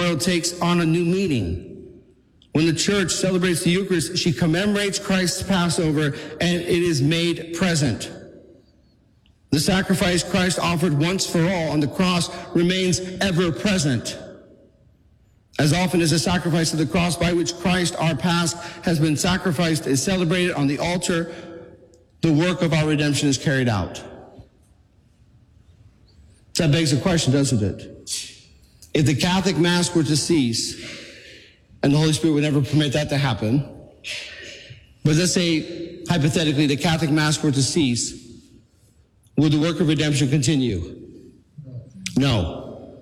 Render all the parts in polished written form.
memorial takes on a new meaning. When the church celebrates the Eucharist, she commemorates Christ's Passover, and it is made present. The sacrifice Christ offered once for all on the cross remains ever present. As often as the sacrifice of the cross by which Christ, our past, has been sacrificed is celebrated on the altar, the work of our redemption is carried out. So that begs the question, doesn't it? If the Catholic Mass were to cease, and the Holy Spirit would never permit that to happen, but let's say, hypothetically, the Catholic Mass were to cease, would the work of redemption continue? No.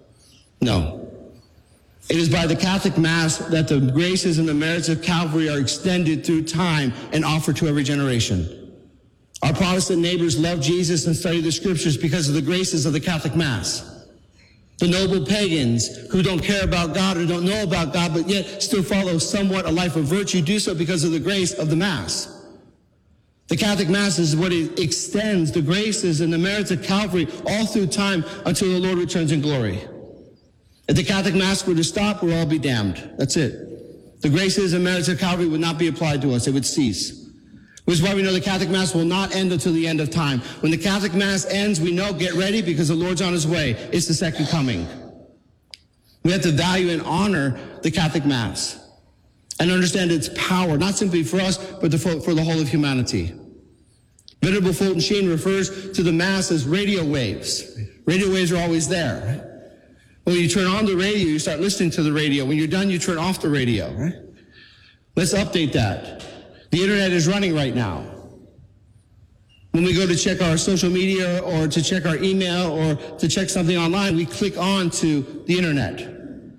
It is by the Catholic Mass that the graces and the merits of Calvary are extended through time and offered to every generation. Our Protestant neighbors love Jesus and study the Scriptures because of the graces of the Catholic Mass. The noble pagans who don't care about God or don't know about God but yet still follow somewhat a life of virtue do so because of the grace of the Mass. The Catholic Mass is what it extends the graces and the merits of Calvary all through time until the Lord returns in glory. If the Catholic Mass were to stop, we'll all be damned. That's it. The graces and merits of Calvary would not be applied to us. It would cease. Which is why we know the Catholic Mass will not end until the end of time. When the Catholic Mass ends, we know, get ready because the Lord's on his way. It's the second coming. We have to value and honor the Catholic Mass and understand its power, not simply for us, but for the whole of humanity. Venerable Fulton Sheen refers to the Mass as radio waves. Radio waves are always there. Right? When you turn on the radio, you start listening to the radio. When you're done, you turn off the radio. Right? Let's update that. The internet is running right now. When we go to check our social media or to check our email or to check something online, we click on to the internet.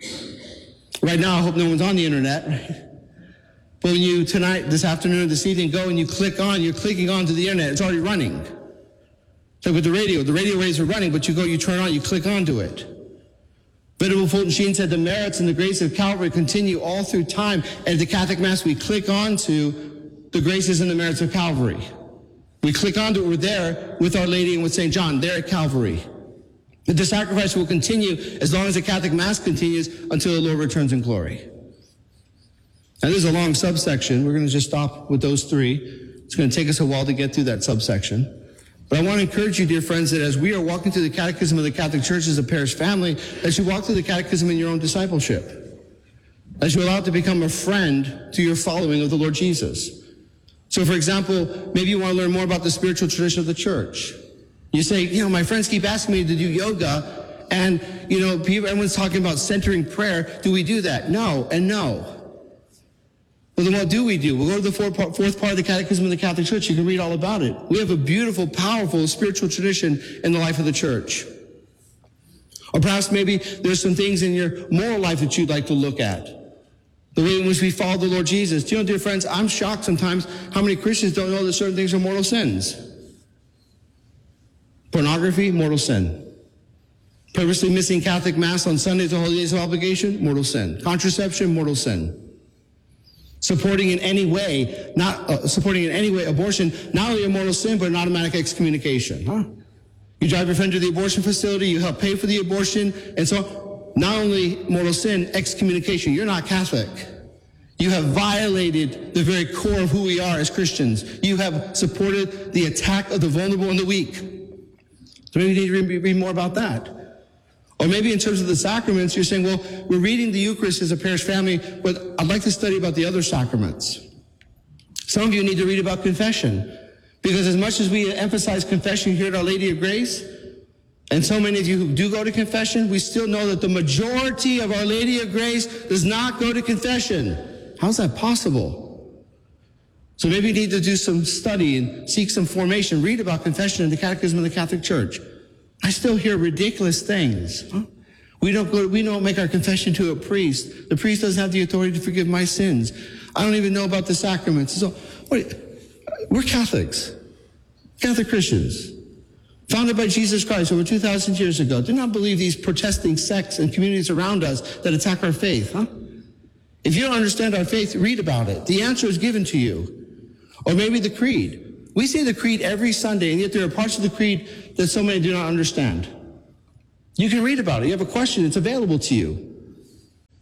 Right now, I hope no one's on the internet. But when you tonight, this afternoon, this evening, go and you click on, you're clicking onto the internet. It's already running. So with the radio waves are running, but you turn on, you click onto it. Venerable Fulton Sheen said the merits and the grace of Calvary continue all through time. At the Catholic Mass, we click on to the graces and the merits of Calvary. We click onto it, we're there with Our Lady and with St. John, there at Calvary. The sacrifice will continue as long as the Catholic Mass continues until the Lord returns in glory. Now, there's a long subsection. We're going to just stop with those three. It's going to take us a while to get through that subsection. But I want to encourage you, dear friends, that as we are walking through the Catechism of the Catholic Church as a parish family, as you walk through the Catechism in your own discipleship, as you allow it to become a friend to your following of the Lord Jesus. So, for example, maybe you want to learn more about the spiritual tradition of the church. You say, my friends keep asking me to do yoga, and, everyone's talking about centering prayer. Do we do that? No and no. Well, then what do? We'll go to the fourth part of the Catechism of the Catholic Church. You can read all about it. We have a beautiful, powerful spiritual tradition in the life of the church. Or perhaps maybe there's some things in your moral life that you'd like to look at. The way in which we follow the Lord Jesus. Do you know, dear friends, I'm shocked sometimes how many Christians don't know that certain things are mortal sins. Pornography, mortal sin. Purposely missing Catholic Mass on Sundays or holidays of obligation, mortal sin. Contraception, mortal sin. Supporting in any way abortion, not only a mortal sin, but an automatic excommunication. Huh? You drive your friend to the abortion facility, you help pay for the abortion, and so not only mortal sin, excommunication. You're not Catholic. You have violated the very core of who we are as Christians. You have supported the attack of the vulnerable and the weak. So maybe you need to read more about that. Or maybe in terms of the sacraments, you're saying, well, we're reading the Eucharist as a parish family, but I'd like to study about the other sacraments. Some of you need to read about confession, because as much as we emphasize confession here at Our Lady of Grace, and so many of you who do go to confession, we still know that the majority of Our Lady of Grace does not go to confession. How's that possible? So maybe you need to do some study and seek some formation. Read about confession in the Catechism of the Catholic Church. I still hear ridiculous things. Huh? We don't make our confession to a priest. The priest doesn't have the authority to forgive my sins. I don't even know about the sacraments. So we're Catholics, Catholic Christians, founded by Jesus Christ over 2,000 years ago. Do not believe these protesting sects and communities around us that attack our faith. Huh? If you don't understand our faith, read about it. The answer is given to you. Or maybe the creed. We say the creed every Sunday, and yet there are parts of the creed that so many do not understand. You can read about it. You have a question, it's available to you.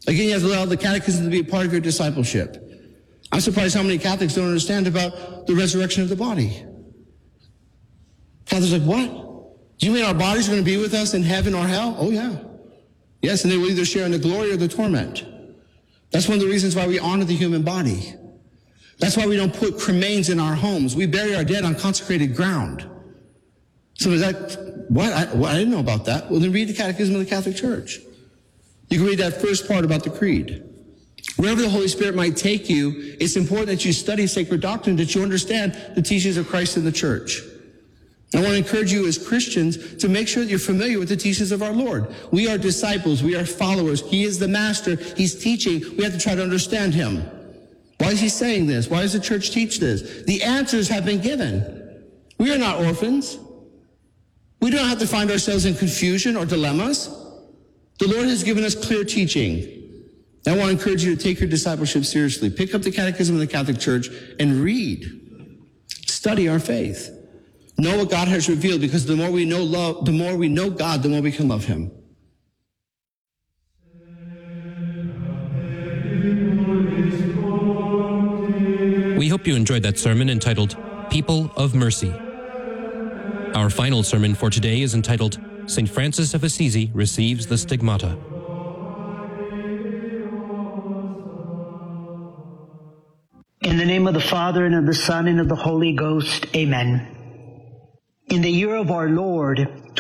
Again, you have to allow the catechism to be a part of your discipleship. I'm surprised how many Catholics don't understand about the resurrection of the body. Catholics are like, what? Do you mean our bodies are going to be with us in heaven or hell? Oh, yeah. Yes, and they will either share in the glory or the torment. That's one of the reasons why we honor the human body. That's why we don't put cremains in our homes. We bury our dead on consecrated ground. So is that, what? I didn't know about that. Well, then read the Catechism of the Catholic Church. You can read that first part about the creed. Wherever the Holy Spirit might take you, it's important that you study sacred doctrine, that you understand the teachings of Christ in the church. I want to encourage you as Christians to make sure that you're familiar with the teachings of our Lord. We are disciples. We are followers. He is the master. He's teaching. We have to try to understand him. Why is he saying this? Why does the church teach this? The answers have been given. We are not orphans. We don't have to find ourselves in confusion or dilemmas. The Lord has given us clear teaching. I want to encourage you to take your discipleship seriously. Pick up the Catechism of the Catholic Church and read. Study our faith. Know what God has revealed, because the more we know God, the more we can love him. We hope you enjoyed that sermon entitled People of Mercy. Our final sermon for today is entitled St. Francis of Assisi Receives the Stigmata. In the name of the Father, and of the Son, and of the Holy Ghost, amen. In the year of our Lord,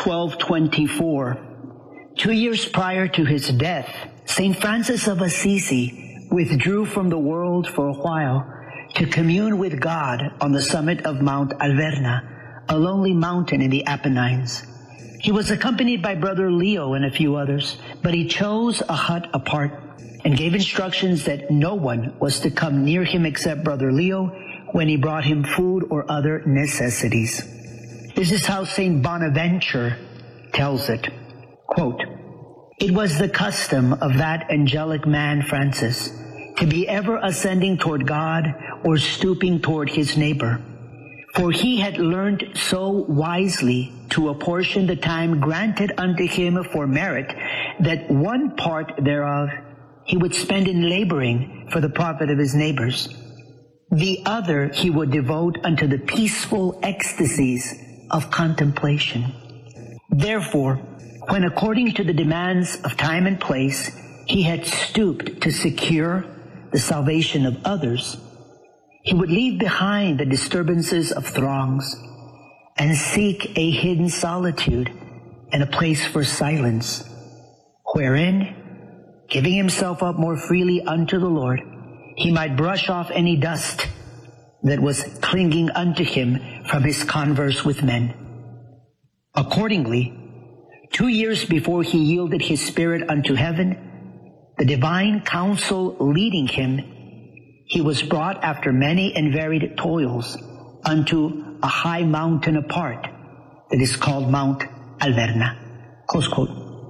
1224, 2 years prior to his death, St. Francis of Assisi withdrew from the world for a while to commune with God on the summit of Mount Alverna, a lonely mountain in the Apennines. He was accompanied by Brother Leo and a few others, but he chose a hut apart and gave instructions that no one was to come near him except Brother Leo when he brought him food or other necessities. This is how St. Bonaventure tells it. Quote, "It was the custom of that angelic man Francis to be ever ascending toward God or stooping toward his neighbor. For he had learned so wisely to apportion the time granted unto him for merit, that one part thereof he would spend in laboring for the profit of his neighbors. The other he would devote unto the peaceful ecstasies of contemplation. Therefore, when according to the demands of time and place, he had stooped to secure the salvation of others, he would leave behind the disturbances of throngs and seek a hidden solitude and a place for silence, wherein, giving himself up more freely unto the Lord, he might brush off any dust that was clinging unto him from his converse with men. Accordingly, 2 years before he yielded his spirit unto heaven, the divine counsel leading him, he was brought after many and varied toils unto a high mountain apart that is called Mount Alverna." Close quote.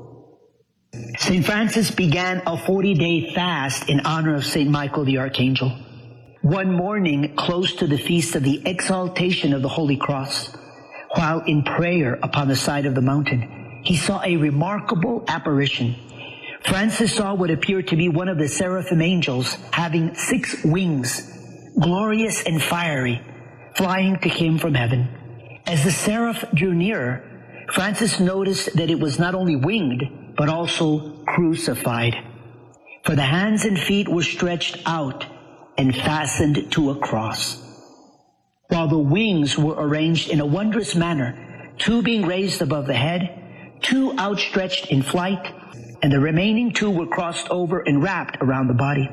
St. Francis began a 40-day fast in honor of St. Michael the Archangel. One morning, close to the feast of the exaltation of the Holy Cross, while in prayer upon the side of the mountain, he saw a remarkable apparition. Francis saw what appeared to be one of the seraphim angels having 6 wings, glorious and fiery, flying to him from heaven. As the seraph drew nearer, Francis noticed that it was not only winged, but also crucified. For the hands and feet were stretched out and fastened to a cross, while the wings were arranged in a wondrous manner, 2 being raised above the head, 2 outstretched in flight, and the remaining 2 were crossed over and wrapped around the body.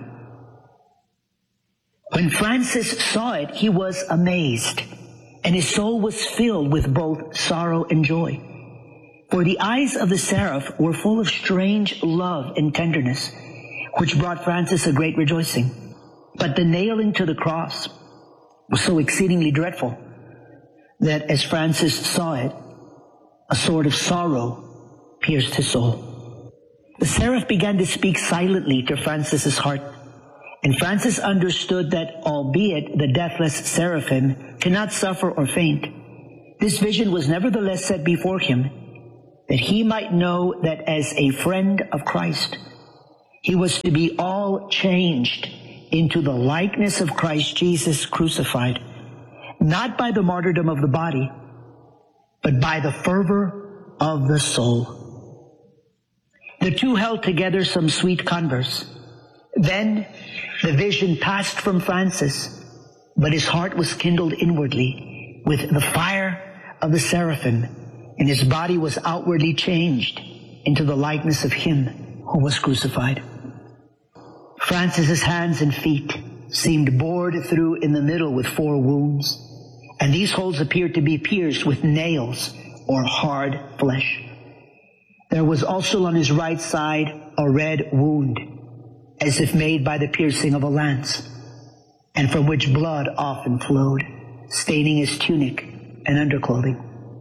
When Francis saw it, he was amazed, and his soul was filled with both sorrow and joy. For the eyes of the seraph were full of strange love and tenderness, which brought Francis a great rejoicing. But the nailing to the cross was so exceedingly dreadful that as Francis saw it, a sword of sorrow pierced his soul. The seraph began to speak silently to Francis's heart, and Francis understood that albeit the deathless seraphim cannot suffer or faint, this vision was nevertheless set before him, that he might know that as a friend of Christ, He was to be all changed into the likeness of Christ Jesus crucified, not by the martyrdom of the body, but by the fervor of the soul. The two held together some sweet converse. Then the vision passed from Francis, but his heart was kindled inwardly with the fire of the seraphim, and his body was outwardly changed into the likeness of him who was crucified. Francis's hands and feet seemed bored through in the middle with 4 wounds, and these holes appeared to be pierced with nails or hard flesh. There was also on his right side a red wound, as if made by the piercing of a lance, and from which blood often flowed, staining his tunic and underclothing.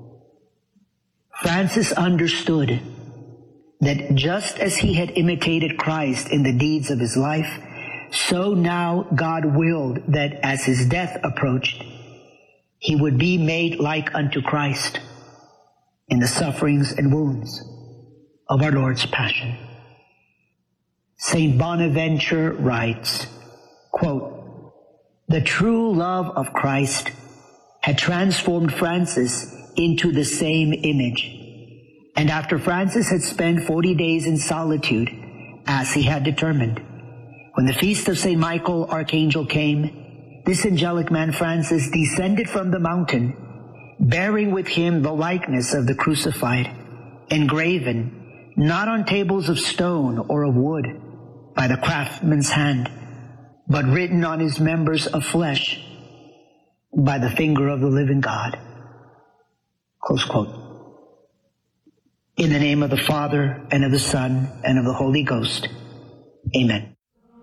Francis understood that just as he had imitated Christ in the deeds of his life, so now God willed that as his death approached, he would be made like unto Christ in the sufferings and wounds of our Lord's passion. St. Bonaventure writes, quote, "The true love of Christ had transformed Francis into the same image. And after Francis had spent 40 days in solitude, as he had determined, when the feast of St. Michael Archangel came, this angelic man Francis descended from the mountain, bearing with him the likeness of the crucified, engraven, not on tables of stone or of wood, by the craftsman's hand, but written on his members of flesh, by the finger of the living God." Close quote. In the name of the Father, and of the Son, and of the Holy Ghost. Amen.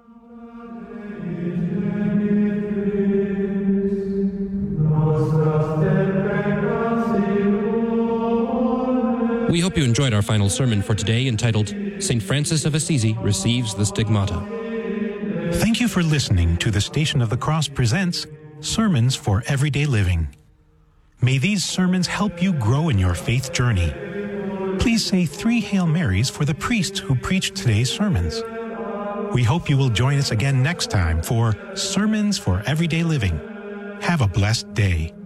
We hope you enjoyed our final sermon for today, entitled St. Francis of Assisi Receives the Stigmata. Thank you for listening to the Station of the Cross presents Sermons for Everyday Living. May these sermons help you grow in your faith journey. Please say 3 Hail Marys for the priests who preached today's sermons. We hope you will join us again next time for Sermons for Everyday Living. Have a blessed day.